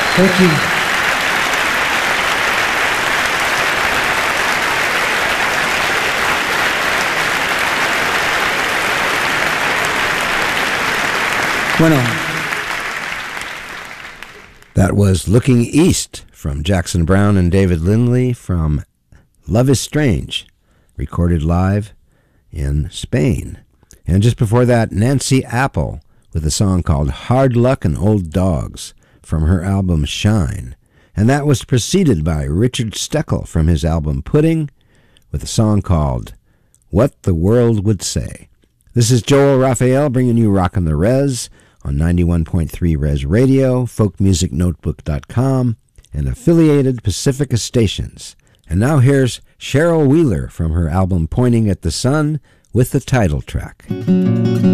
Thank you. Bueno. That was Looking East from Jackson Browne and David Lindley from Love is Strange, recorded live in Spain. And just before that, Nancy Apple with a song called Hard Luck and Old Dogs from her album Shine. And that was preceded by Richard Steckel from his album Pudding with a song called What the World Would Say. This is Joel Raphael bringing you Rockin' the Res on 91.3 Res Radio, folkmusicnotebook.com, and affiliated Pacifica stations. And now here's Cheryl Wheeler from her album Pointing at the Sun with the title track.